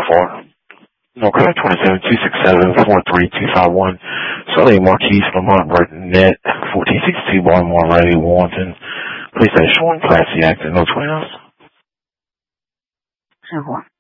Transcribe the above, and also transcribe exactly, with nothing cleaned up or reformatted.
four. Okay, twenty-seven two six seven four three two five one. Sully Marquise, Lamont Burton, Net, fourteen sixty-two Baltimore, Riley, Warrington. Police station one, Class C accident, no twins. ten four.